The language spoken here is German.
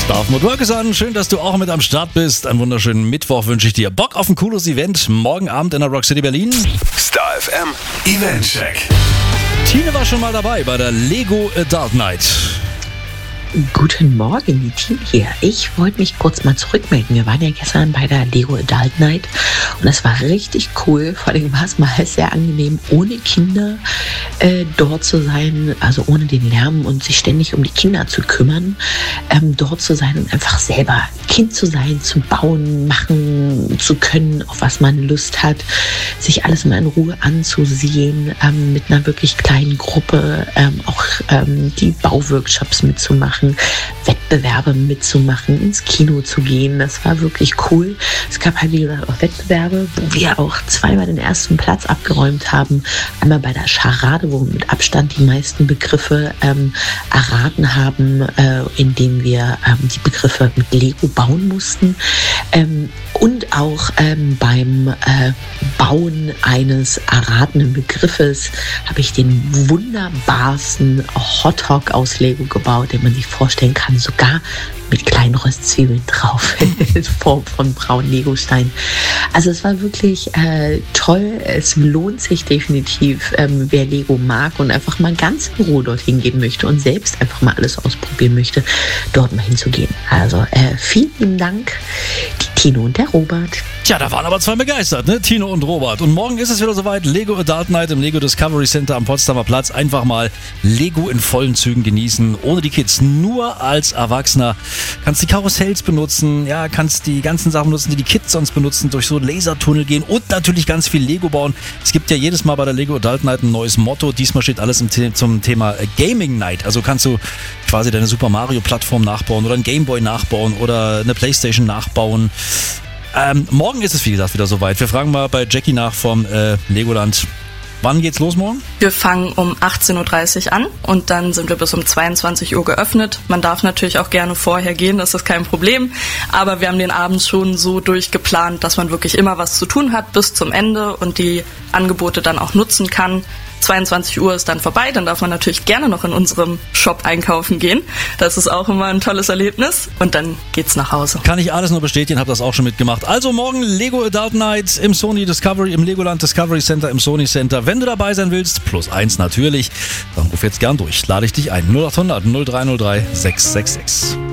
Darf Motorkes an, schön, dass du auch mit am Start bist. Einen wunderschönen Mittwoch wünsche ich dir. Bock auf ein cooles Event morgen Abend in der Rock City Berlin? Star FM Event Check. Tine war schon mal dabei bei der Lego Adult Night. Guten Morgen, die Team hier. Ich wollte mich kurz mal zurückmelden. Wir waren ja gestern bei der Lego Adult Night und das war richtig cool. Vor allem war es mal sehr angenehm, ohne Kinder dort zu sein, also ohne den Lärm und sich ständig um die Kinder zu kümmern, dort zu sein und einfach selber Kind zu sein, zu bauen, machen zu können, auf was man Lust hat, sich alles mal in Ruhe anzusehen, mit einer wirklich kleinen Gruppe, auch die Bauworkshops mitzumachen, Wettbewerbe mitzumachen, ins Kino zu gehen. Das war wirklich cool. Es gab halt, wie gesagt, auch Wettbewerbe, wo wir auch zweimal den ersten Platz abgeräumt haben. Einmal bei der Charade, wo wir mit Abstand die meisten Begriffe erraten haben, indem wir die Begriffe mit Lego bauen mussten. Und auch beim Bauen eines erratenen Begriffes habe ich den wunderbarsten Hotdog aus Lego gebaut, den man sich vorstellen kann, sogar mit kleinen Röstzwiebeln drauf in Form von braunen Legosteinen. Also es war wirklich toll. Es lohnt sich definitiv, wer Lego mag und einfach mal ganz in Ruhe dorthin gehen möchte und selbst einfach mal alles ausprobieren möchte, dort mal hinzugehen. Also vielen lieben Dank, die Tino und der Robert. Tja, da waren aber zwei begeistert, ne? Tino und Robert. Und morgen ist es wieder soweit. Lego Adult Night im Lego Discovery Center am Potsdamer Platz. Einfach mal Lego in vollen Zügen genießen. Ohne die Kids. Nur als Erwachsener. Kannst die Karussells benutzen. Ja, kannst die ganzen Sachen benutzen, die die Kids sonst benutzen. Durch so Lasertunnel gehen und natürlich ganz viel Lego bauen. Es gibt ja jedes Mal bei der Lego Adult Night ein neues Motto. Diesmal steht alles zum Thema Gaming Night. Also kannst du quasi deine Super Mario Plattform nachbauen oder ein Game Boy nachbauen oder eine Playstation nachbauen. Morgen ist es, wie gesagt, wieder soweit. Wir fragen mal bei Jackie nach vom Legoland. Wann geht's los morgen? Wir fangen um 18.30 Uhr an und dann sind wir bis um 22 Uhr geöffnet. Man darf natürlich auch gerne vorher gehen, das ist kein Problem. Aber wir haben den Abend schon so durchgeplant, dass man wirklich immer was zu tun hat bis zum Ende und die Angebote dann auch nutzen kann. 22 Uhr ist dann vorbei, dann darf man natürlich gerne noch in unserem Shop einkaufen gehen. Das ist auch immer ein tolles Erlebnis und dann geht's nach Hause. Kann ich alles nur bestätigen, habe das auch schon mitgemacht. Also morgen Lego Adult Night im im Legoland Discovery Center, im Sony Center. Wenn du dabei sein willst, +1 natürlich, dann ruf jetzt gern durch. Lade ich dich ein. 0800 0303 666.